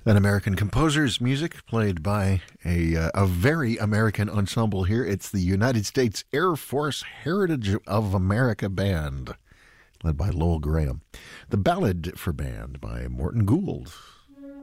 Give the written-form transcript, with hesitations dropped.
An American composer's music played by a very American ensemble here. It's the United States Air Force Heritage of America Band, led by Lowell Graham. The Ballad for Band by Morton Gould.